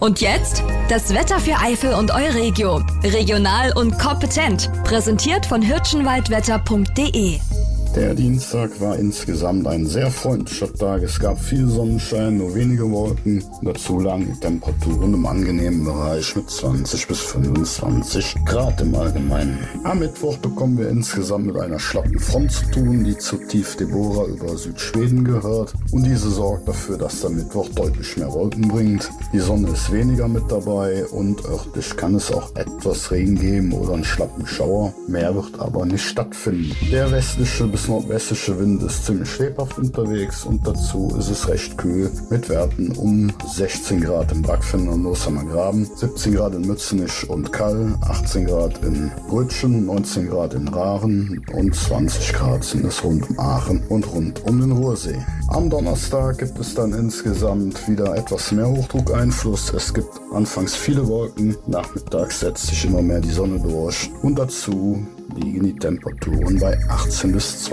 Und jetzt das Wetter für Eifel und Euregio. Regional und kompetent. Präsentiert von hirschenwaldwetter.de. Der Dienstag war insgesamt ein sehr freundlicher Tag. Es gab viel Sonnenschein, nur wenige Wolken. Dazu lagen die Temperaturen im angenehmen Bereich mit 20 bis 25 Grad im Allgemeinen. Am Mittwoch bekommen wir insgesamt mit einer schlappen Front zu tun, die zu Tief Deborah über Südschweden gehört. Und diese sorgt dafür, dass der Mittwoch deutlich mehr Wolken bringt. Die Sonne ist weniger mit dabei und örtlich kann es auch etwas Regen geben oder einen schlappen Schauer. Mehr wird aber nicht stattfinden. Der westliche bis nordwestliche Wind ist ziemlich lebhaft unterwegs und dazu ist es recht kühl mit Werten um 16 Grad im Backfinn und Losheimer Graben, 17 Grad in Mützenich und Kall, 18 Grad in Brötchen, 19 Grad in Rahren und 20 Grad sind es rund um Aachen und rund um den Ruhrsee. Am Donnerstag gibt es dann insgesamt wieder etwas mehr Hochdruckeinfluss. Es gibt anfangs viele Wolken, nachmittags setzt sich immer mehr die Sonne durch und dazu liegen die Temperaturen bei 18 bis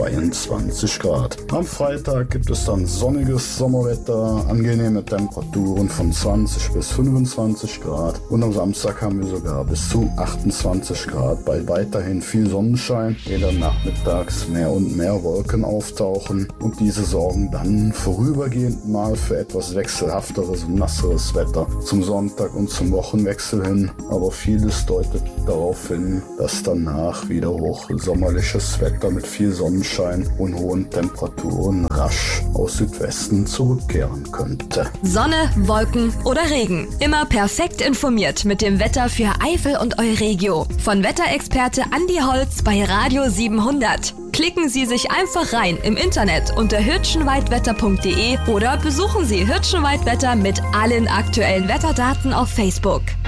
22 Grad. Am Freitag gibt es dann sonniges Sommerwetter, angenehme Temperaturen von 20 bis 25 Grad und am Samstag haben wir sogar bis zu 28 Grad bei weiterhin viel Sonnenschein, ehe dann nachmittags mehr und mehr Wolken auftauchen und diese sorgen dann vorübergehend mal für etwas wechselhafteres und nasseres Wetter zum Sonntag und zum Wochenwechsel hin, aber vieles deutet darauf hin, dass danach wieder hochsommerliches Wetter mit viel Sonnenschein und hohen Temperaturen rasch aus Südwesten zurückkehren könnte. Sonne, Wolken oder Regen. Immer perfekt informiert mit dem Wetter für Eifel und Euregio. Von Wetterexperte Andi Holz bei Radio 700. Klicken Sie sich einfach rein im Internet unter hirschenwaldwetter.de oder besuchen Sie Hirschenwaldwetter mit allen aktuellen Wetterdaten auf Facebook.